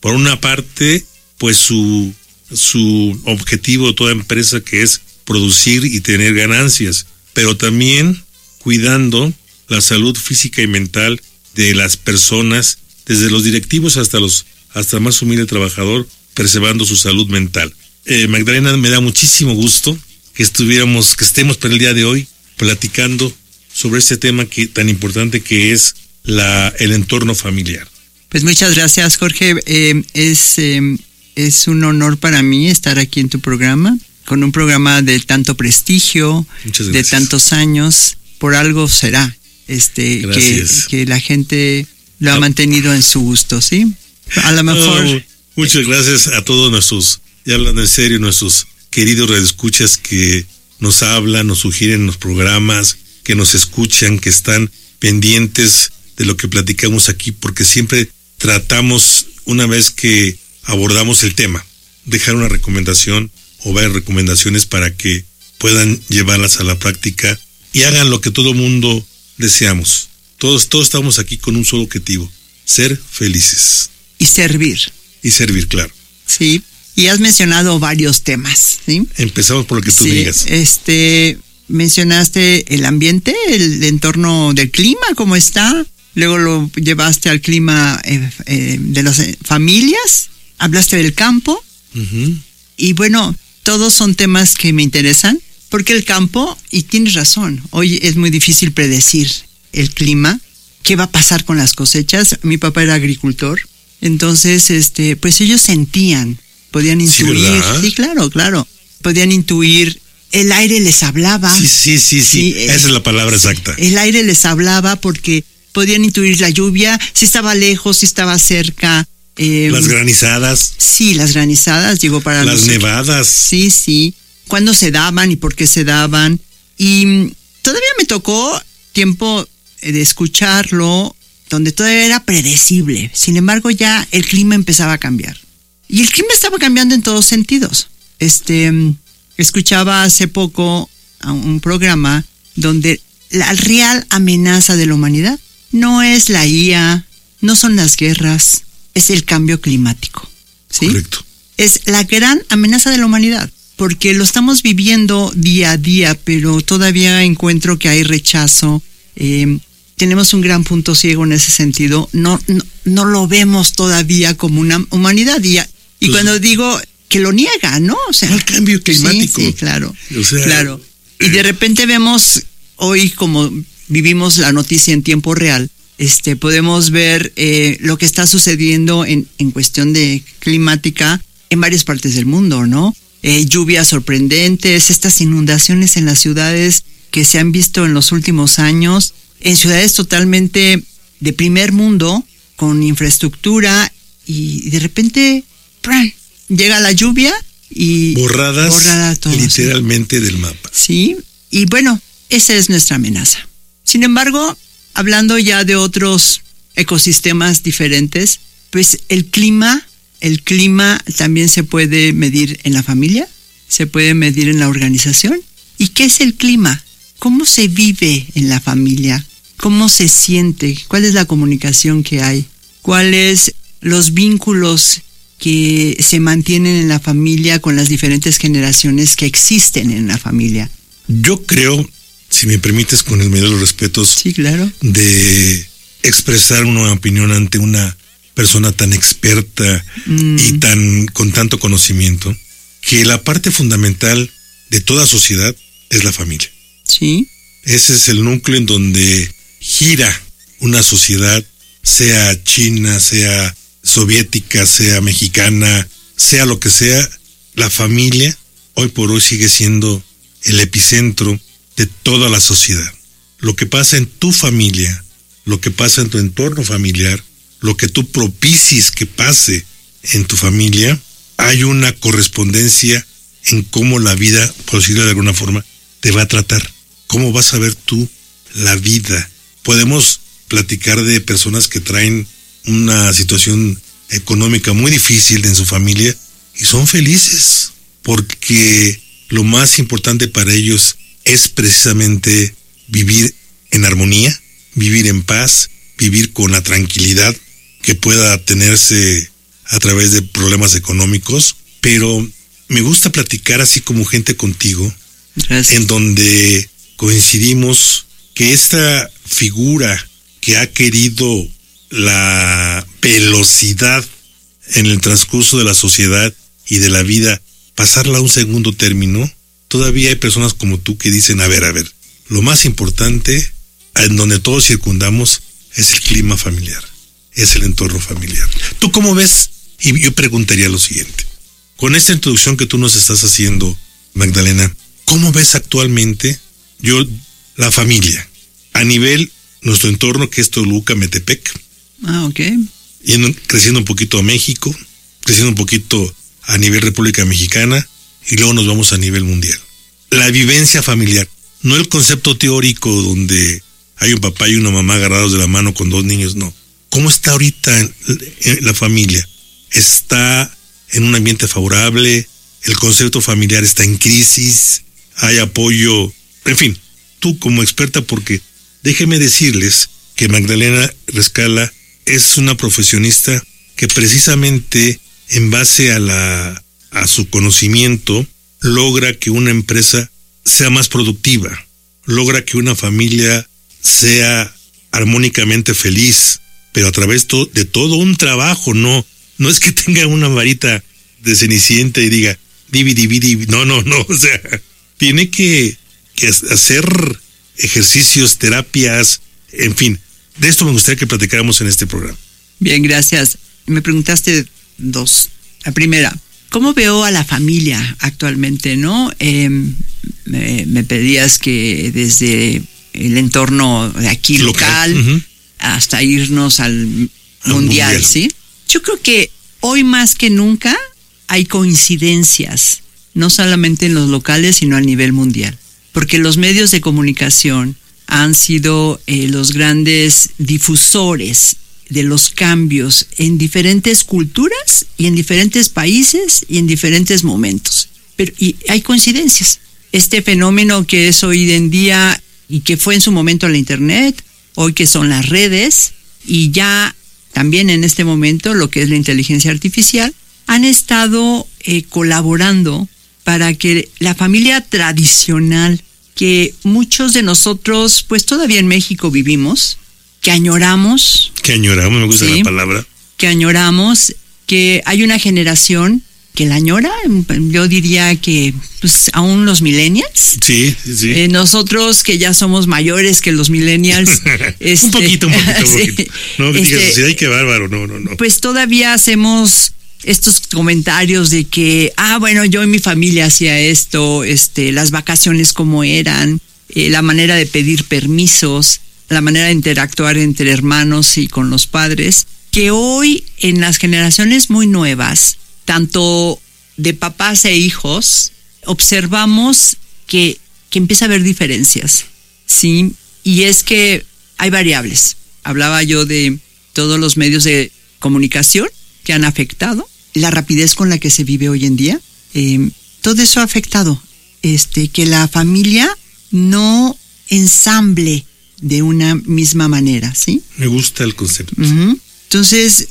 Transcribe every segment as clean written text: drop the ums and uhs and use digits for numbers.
Por una parte, pues su objetivo de toda empresa, que es producir y tener ganancias, pero también cuidando la salud física y mental de las personas, desde los directivos hasta el más humilde trabajador, preservando su salud mental. Magdalena, me da muchísimo gusto que estemos para el día de hoy platicando sobre este tema tan importante que es el entorno familiar. Pues muchas gracias, Jorge. Es un honor para mí estar aquí en tu programa, con un programa de tanto prestigio, de tantos años. Por algo será que la gente lo ha mantenido en su gusto, ¿sí? A lo mejor... muchas gracias a todos ya hablando en serio, nuestros queridos radioescuchas que nos hablan, nos sugieren los programas, que nos escuchan, que están pendientes de lo que platicamos aquí, porque siempre tratamos, una vez que abordamos el tema, dejar una recomendación o varias recomendaciones para que puedan llevarlas a la práctica y hagan lo que todo mundo deseamos. Todos estamos aquí con un solo objetivo: ser felices. Y servir. Y servir, claro. Sí, y has mencionado varios temas, ¿sí? Empezamos por lo que tú digas. Mencionaste el ambiente, el entorno del clima, cómo está. Luego lo llevaste al clima de las familias. Hablaste del campo. Uh-huh. Y bueno, todos son temas que me interesan, porque el campo, y tienes razón, hoy es muy difícil predecir el clima, qué va a pasar con las cosechas. Mi papá era agricultor, entonces pues ellos podían intuir. Sí, claro, podían intuir. El aire les hablaba. Sí, esa es la palabra exacta. El aire les hablaba porque podían intuir la lluvia, si estaba lejos, si estaba cerca. Las granizadas. Sí, las granizadas, digo, para las nevadas. Sí. Cuándo se daban y por qué se daban. Y todavía me tocó tiempo de escucharlo, donde todavía era predecible. Sin embargo, ya el clima empezaba a cambiar. Y el clima estaba cambiando en todos sentidos. Escuchaba hace poco a un programa donde la real amenaza de la humanidad no es la IA, no son las guerras, es el cambio climático. ¿Sí? Correcto. Es la gran amenaza de la humanidad, porque lo estamos viviendo día a día, pero todavía encuentro que hay rechazo. Tenemos un gran punto ciego en ese sentido. No lo vemos todavía como una humanidad. Y cuando digo que lo niega, ¿no? O sea, el cambio climático. Sí, claro. Claro. Y de repente vemos hoy, como vivimos la noticia en tiempo real, podemos ver lo que está sucediendo en cuestión de climática en varias partes del mundo, ¿no? Lluvias sorprendentes, estas inundaciones en las ciudades que se han visto en los últimos años, en ciudades totalmente de primer mundo, con infraestructura, y de repente ¡pran!, llega la lluvia y borrada todo, literalmente, ¿sí?, del mapa. Sí, y bueno, esa es nuestra amenaza. Sin embargo, hablando ya de otros ecosistemas diferentes, pues el clima también se puede medir en la familia, se puede medir en la organización. ¿Y qué es el clima? ¿Cómo se vive en la familia? ¿Cómo se siente? ¿Cuál es la comunicación que hay? ¿Cuáles los vínculos que se mantienen en la familia con las diferentes generaciones que existen en la familia? Yo creo, si me permites, con el mayor de los respetos, sí, claro, de expresar una opinión ante una persona tan experta y con tanto conocimiento, que la parte fundamental de toda sociedad es la familia. Sí. Ese es el núcleo en donde gira una sociedad, sea china, sea soviética, sea mexicana, sea lo que sea. La familia hoy por hoy sigue siendo el epicentro de toda la sociedad. Lo que pasa en tu familia, lo que pasa en tu entorno familiar, lo que tú propicies que pase en tu familia, hay una correspondencia en cómo la vida, por decirlo de alguna forma, te va a tratar. ¿Cómo vas a ver tú la vida? Podemos platicar de personas que traen una situación económica muy difícil en su familia y son felices, porque lo más importante para ellos es precisamente vivir en armonía, vivir en paz, vivir con la tranquilidad que pueda tenerse a través de problemas económicos, pero me gusta platicar así como gente contigo. Gracias. En donde coincidimos que esta figura que ha querido la velocidad en el transcurso de la sociedad y de la vida, pasarla a un segundo término, todavía hay personas como tú que dicen, a ver, lo más importante, en donde todos circundamos, es el clima familiar, es el entorno familiar. ¿Tú cómo ves? Y yo preguntaría lo siguiente, con esta introducción que tú nos estás haciendo, Magdalena, ¿cómo ves actualmente la familia a nivel nuestro entorno, que es Toluca, Metepec? Ok. Creciendo un poquito a México, creciendo un poquito a nivel República Mexicana, y luego nos vamos a nivel mundial. La vivencia familiar, no el concepto teórico donde hay un papá y una mamá agarrados de la mano con 2 niños, no. ¿Cómo está ahorita la familia? ¿Está en un ambiente favorable? ¿El concepto familiar está en crisis? ¿Hay apoyo? En fin, tú como experta, porque déjenme decirles que Magdalena Rescala es una profesionista que precisamente en base a su conocimiento logra que una empresa sea más productiva, logra que una familia sea armónicamente feliz, pero a través de todo un trabajo, no es que tenga una varita de cenicienta y diga divi, no, o sea, tiene que hacer ejercicios, terapias, en fin. De esto me gustaría que platicáramos en este programa. Bien, gracias. Me preguntaste 2. La primera, ¿cómo veo a la familia actualmente, no? Me pedías que desde el entorno de aquí local uh-huh, hasta irnos al mundial, ¿sí? Yo creo que hoy más que nunca hay coincidencias, no solamente en los locales, sino a nivel mundial. Porque los medios de comunicación han sido los grandes difusores de los cambios en diferentes culturas y en diferentes países y en diferentes momentos. Y hay coincidencias. Este fenómeno que es hoy en día y que fue en su momento la internet, hoy que son las redes, y ya también en este momento lo que es la inteligencia artificial, han estado colaborando para que la familia tradicional que muchos de nosotros pues todavía en México vivimos, que añoramos, me gusta la palabra, que añoramos, que hay una generación que la añora, yo diría que pues aún los millennials. Sí. Nosotros que ya somos mayores que los millennials. Un poquito. Sí, no digas así, ay, qué bárbaro, no. Pues todavía hacemos estos comentarios de que, bueno, yo y mi familia hacía esto, las vacaciones como eran, la manera de pedir permisos, la manera de interactuar entre hermanos y con los padres, que hoy en las generaciones muy nuevas, tanto de papás e hijos, observamos que empieza a haber diferencias, ¿sí? Y es que hay variables. Hablaba yo de todos los medios de comunicación que han afectado, la rapidez con la que se vive hoy en día, todo eso ha afectado que la familia no ensamble de una misma manera, ¿sí? Me gusta el concepto. Uh-huh. Entonces,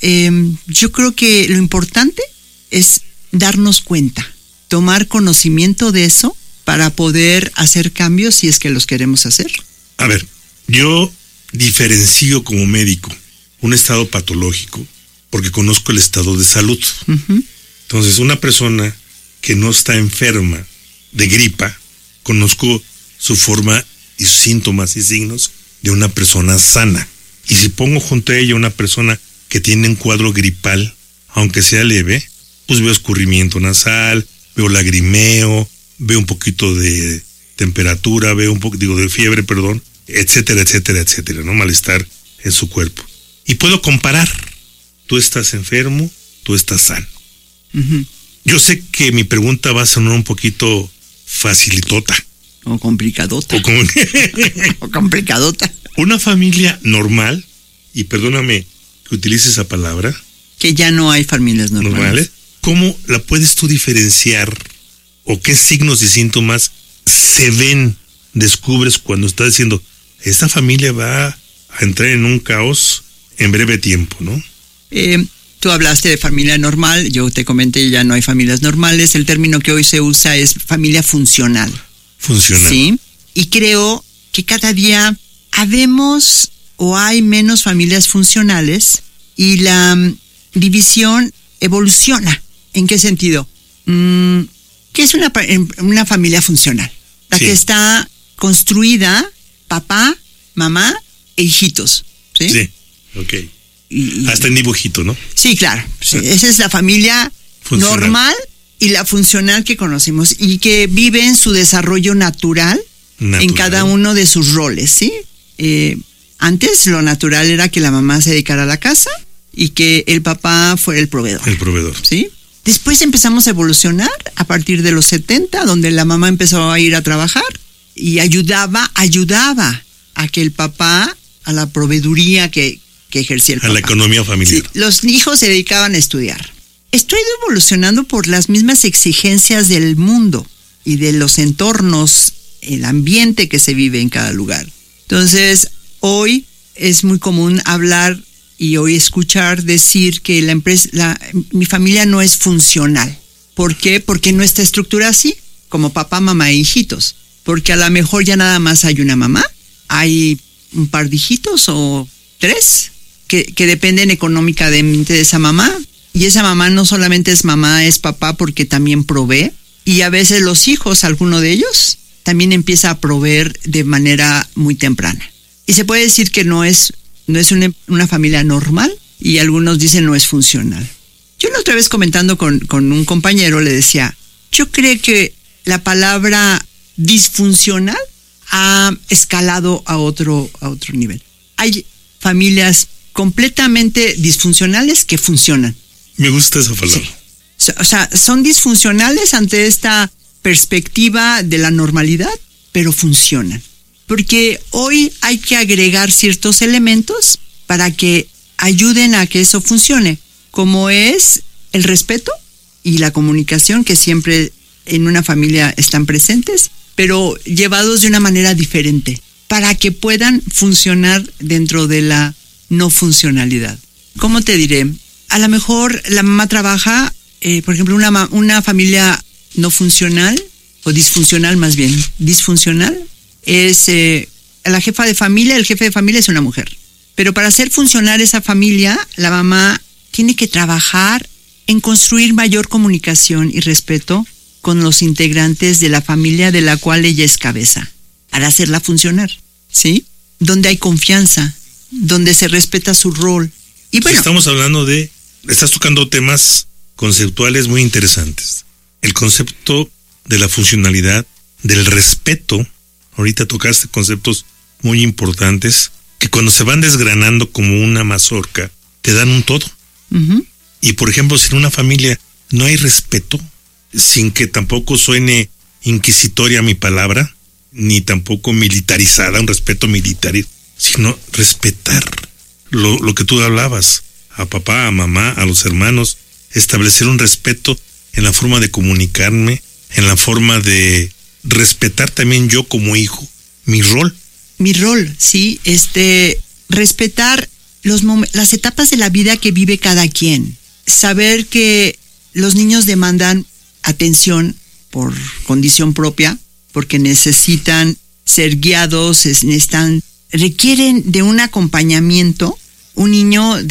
yo creo que lo importante es darnos cuenta, tomar conocimiento de eso para poder hacer cambios si es que los queremos hacer. A ver, yo diferencio como médico un estado patológico porque conozco el estado de salud. Uh-huh. Entonces, una persona que no está enferma de gripa, conozco su forma y sus síntomas y signos de una persona sana. Y si pongo junto a ella una persona que tiene un cuadro gripal, aunque sea leve, pues veo escurrimiento nasal, veo lagrimeo, veo un poquito de temperatura, veo un poco, de fiebre, etcétera, ¿no? Malestar en su cuerpo. Y puedo comparar. Tú estás enfermo, tú estás sano. Uh-huh. Yo sé que mi pregunta va a sonar un poquito facilitota. O complicadota. O complicadota. Una familia normal, y perdóname que utilice esa palabra. Que ya no hay familias normales. ¿Cómo la puedes tú diferenciar? ¿O qué signos y síntomas se ven, descubres cuando estás diciendo, esta familia va a entrar en un caos en breve tiempo, ¿no? Tú hablaste de familia normal, yo te comenté ya no hay familias normales, el término que hoy se usa es familia funcional. Funcional. Sí, y creo que cada día habemos o hay menos familias funcionales y la división evoluciona. ¿En qué sentido? ¿Qué es una familia funcional? La que está construida, papá, mamá e hijitos. Sí, sí, ok. Hasta en dibujito, ¿no? Sí, claro. Sí, esa es la familia funcional. Normal y la funcional que conocemos y que vive en su desarrollo natural en cada uno de sus roles, ¿sí? Antes lo natural era que la mamá se dedicara a la casa y que el papá fuera el proveedor. El proveedor. ¿Sí? Después empezamos a evolucionar a partir de los 70, donde la mamá empezó a ir a trabajar y ayudaba a que el papá, a la proveeduría que ejercía el papá. A la economía familiar. Sí, los hijos se dedicaban a estudiar. Estoy evolucionando por las mismas exigencias del mundo y de los entornos, el ambiente que se vive en cada lugar. Entonces, hoy es muy común hablar y hoy escuchar decir que mi familia no es funcional. ¿Por qué? Porque no está estructurada así, como papá, mamá e hijitos. Porque a lo mejor ya nada más hay una mamá, hay un par de hijitos o 3 que dependen económicamente de esa mamá. Y esa mamá no solamente es mamá, es papá porque también provee. Y a veces los hijos, alguno de ellos, también empieza a proveer de manera muy temprana. Y se puede decir que no es una familia normal y algunos dicen no es funcional. Yo la otra vez comentando con un compañero le decía, yo creo que la palabra disfuncional ha escalado a otro nivel. Hay familias completamente disfuncionales que funcionan. Me gusta esa palabra. Sí. O sea, son disfuncionales ante esta perspectiva de la normalidad, pero funcionan. Porque hoy hay que agregar ciertos elementos para que ayuden a que eso funcione, como es el respeto y la comunicación, que siempre en una familia están presentes, pero llevados de una manera diferente, para que puedan funcionar dentro de la no funcionalidad. ¿Cómo te diré? A lo mejor la mamá trabaja, por ejemplo, una familia no funcional, o disfuncional más bien, disfuncional, es la jefa de familia, el jefe de familia es una mujer. Pero para hacer funcionar esa familia, la mamá tiene que trabajar en construir mayor comunicación y respeto con los integrantes de la familia de la cual ella es cabeza, para hacerla funcionar, ¿sí? Donde hay confianza, donde se respeta su rol. Y bueno, estamos hablando estás tocando temas conceptuales muy interesantes. El concepto de la funcionalidad, del respeto. Ahorita tocaste conceptos muy importantes que cuando se van desgranando como una mazorca, te dan un todo. Uh-huh. Y por ejemplo, si en una familia no hay respeto, sin que tampoco suene inquisitoria mi palabra, ni tampoco militarizada, un respeto militar, sino respetar lo que tú hablabas, a papá, a mamá, a los hermanos, establecer un respeto en la forma de comunicarme, en la forma de respetar también yo como hijo, mi rol. Mi rol, sí, respetar las etapas de la vida que vive cada quien. Saber que los niños demandan atención por condición propia, porque necesitan ser guiados, requieren de un acompañamiento. Un niño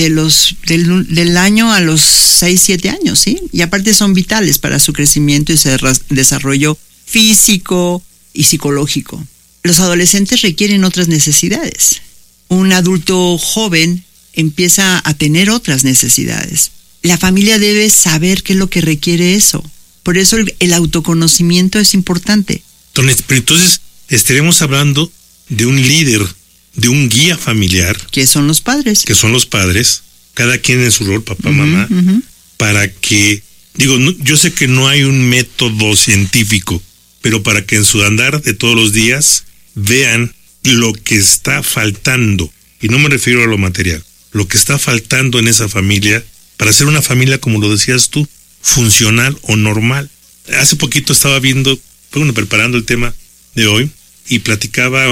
del año a los 6, 7 años, ¿sí? Y aparte son vitales para su crecimiento y su desarrollo físico y psicológico. Los adolescentes requieren otras necesidades. Un adulto joven empieza a tener otras necesidades. La familia debe saber qué es lo que requiere eso. Por eso el autoconocimiento es importante. Pero entonces estaremos hablando de un líder, de un guía familiar. Que son los padres. Que son los padres, cada quien en su rol, papá, mamá, para que, yo sé que no hay un método científico, pero para que en su andar de todos los días vean lo que está faltando, y no me refiero a lo material, lo que está faltando en esa familia, para ser una familia, como lo decías tú, funcional o normal. Hace poquito estaba preparando el tema de hoy, y platicaba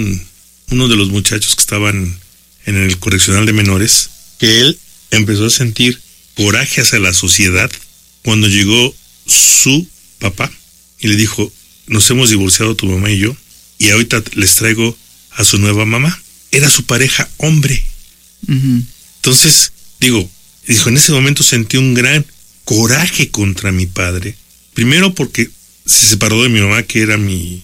uno de los muchachos que estaban en el correccional de menores, que él empezó a sentir coraje hacia la sociedad cuando llegó su papá y le dijo, nos hemos divorciado tu mamá y yo, y ahorita les traigo a su nueva mamá. Era su pareja hombre. Entonces, dijo, en ese momento sentí un gran coraje contra mi padre. Primero porque se separó de mi mamá, que era mi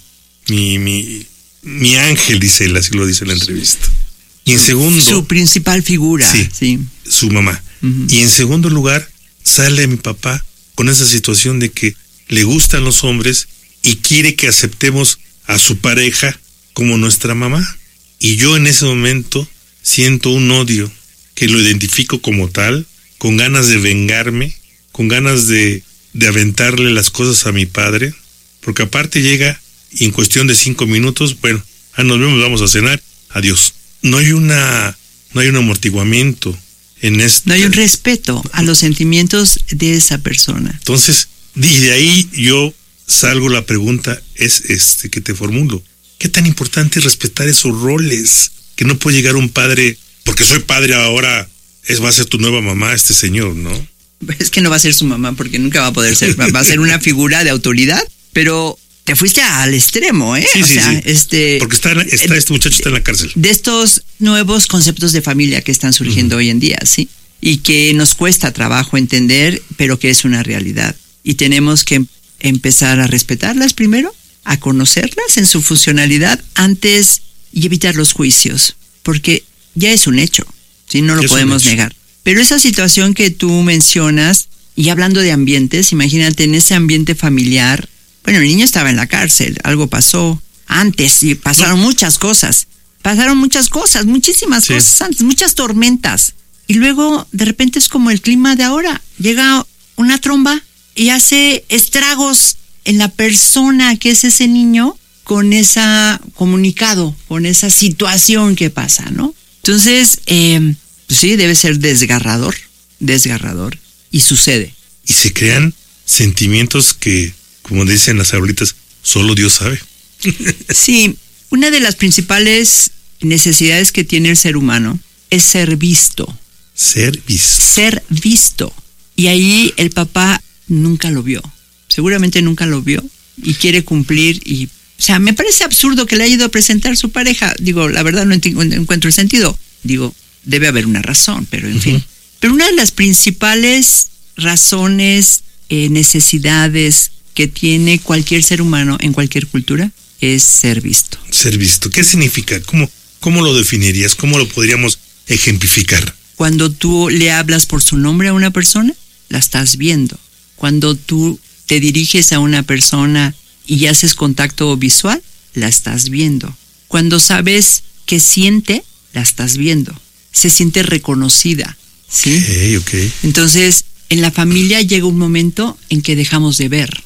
ángel, dice él, así lo dice en la entrevista. Y en segundo... Su principal figura. Sí. Su mamá. Y en segundo lugar, sale mi papá con esa situación de que le gustan los hombres y quiere que aceptemos a su pareja como nuestra mamá. Y yo en ese momento siento un odio que lo identifico como tal, con ganas de vengarme, con ganas de aventarle las cosas a mi padre, porque aparte llega y en cuestión de 5 minutos, bueno, nos vemos, vamos a cenar, adiós. No hay un amortiguamiento en esto. No hay un respeto a los sentimientos de esa persona. Entonces, de ahí yo salgo, la pregunta es que te formulo. ¿Qué tan importante es respetar esos roles? Que no puede llegar un padre, porque soy padre ahora, va a ser tu nueva mamá este señor, ¿no? Es que no va a ser su mamá, porque nunca va a poder ser, va a ser una figura de autoridad, pero te fuiste al extremo, ¿eh? Sí, sí. Porque este muchacho está en la cárcel. De estos nuevos conceptos de familia que están surgiendo hoy en día, ¿sí? Y que nos cuesta trabajo entender, pero que es una realidad. Y tenemos que empezar a respetarlas primero, a conocerlas en su funcionalidad antes y evitar los juicios, porque ya es un hecho, ¿sí? No lo podemos negar. Pero esa situación que tú mencionas, y hablando de ambientes, imagínate en ese ambiente familiar, bueno, el niño estaba en la cárcel, algo pasó antes y pasaron muchas cosas, muchísimas cosas antes, muchas tormentas. Y luego de repente es como el clima de ahora, llega una tromba y hace estragos en la persona que es ese niño con esa comunicado, con esa situación que pasa, ¿no? Entonces, pues sí, debe ser desgarrador, y sucede. Y se crean sentimientos que, como dicen las abuelitas, solo Dios sabe. Sí, una de las principales necesidades que tiene el ser humano es ser visto. Ser visto. Y ahí el papá nunca lo vio. Seguramente nunca lo vio y quiere cumplir y... O sea, me parece absurdo que le haya ido a presentar su pareja. Digo, la verdad no encuentro el sentido. Digo, debe haber una razón, pero en fin. Pero una de las principales razones, necesidades que tiene cualquier ser humano en cualquier cultura es ser visto. Ser visto. ¿Qué significa? ¿Cómo lo definirías? ¿Cómo lo podríamos ejemplificar? Cuando tú le hablas por su nombre a una persona, la estás viendo. Cuando tú te diriges a una persona y haces contacto visual, la estás viendo. Cuando sabes qué siente, la estás viendo. Se siente reconocida, ¿sí? Okay. Entonces, en la familia llega un momento en que dejamos de ver,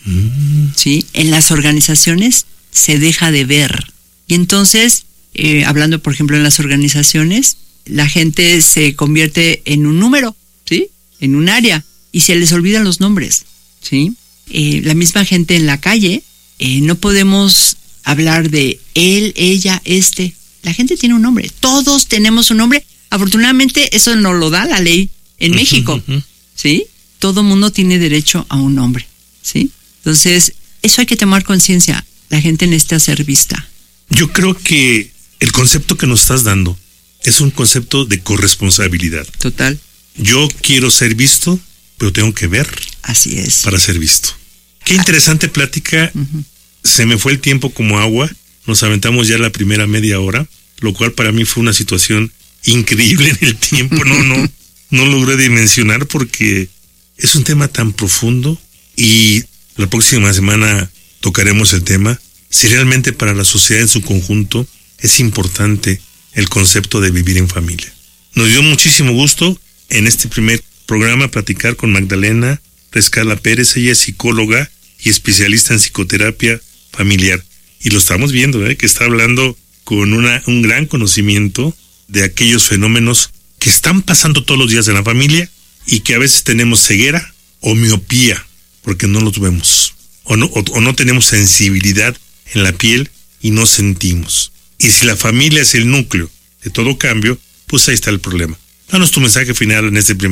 ¿sí? En las organizaciones se deja de ver. Y entonces, hablando, por ejemplo, en las organizaciones, la gente se convierte en un número, ¿sí? En un área, y se les olvidan los nombres, ¿sí? La misma gente en la calle, no podemos hablar de él, ella, este. La gente tiene un nombre, todos tenemos un nombre. Afortunadamente eso nos lo da la ley en México, ¿sí? Todo mundo tiene derecho a un nombre, ¿sí? Entonces, eso hay que tomar conciencia. La gente necesita ser vista. Yo creo que el concepto que nos estás dando es un concepto de corresponsabilidad. Total. Yo quiero ser visto, pero tengo que ver. Así es. Para ser visto. Qué interesante plática. Se me fue el tiempo como agua. Nos aventamos ya la primera media hora, lo cual para mí fue una situación increíble en el tiempo. No logré dimensionar porque es un tema tan profundo y la próxima semana tocaremos el tema. Si realmente para la sociedad en su conjunto es importante el concepto de vivir en familia. Nos dio muchísimo gusto en este primer programa platicar con Magdalena Rescala Pérez. Ella es psicóloga y especialista en psicoterapia familiar. Y lo estamos viendo, que está hablando con un gran conocimiento de aquellos fenómenos que están pasando todos los días en la familia y que a veces tenemos ceguera o miopía porque no los vemos o no tenemos sensibilidad en la piel y no sentimos. Y si la familia es el núcleo de todo cambio, pues ahí está el problema. Danos tu mensaje final en este primer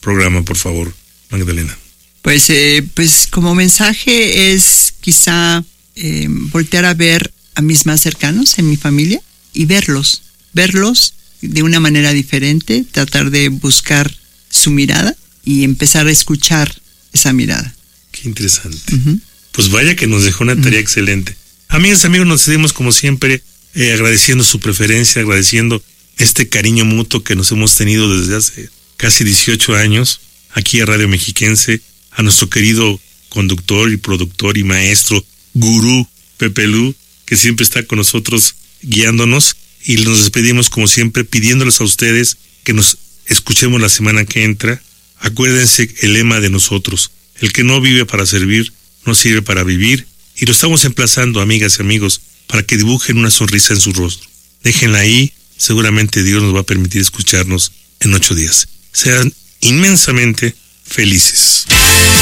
programa, por favor, Magdalena. Pues como mensaje es quizá voltear a ver a mis más cercanos en mi familia y verlos de una manera diferente, tratar de buscar su mirada y empezar a escuchar esa mirada. Qué interesante. Uh-huh. Pues vaya que nos dejó una tarea excelente. Amigas, amigos, nos despedimos como siempre, agradeciendo su preferencia, agradeciendo este cariño mutuo que nos hemos tenido desde hace casi 18 años aquí a Radio Mexiquense, a nuestro querido conductor y productor y maestro, gurú Pepe Lu, que siempre está con nosotros guiándonos, y nos despedimos como siempre pidiéndoles a ustedes que nos escuchemos la semana que entra. Acuérdense el lema de nosotros: el que no vive para servir, no sirve para vivir, y lo estamos emplazando, amigas y amigos, para que dibujen una sonrisa en su rostro. Déjenla ahí, seguramente Dios nos va a permitir escucharnos en 8 días. Sean inmensamente felices.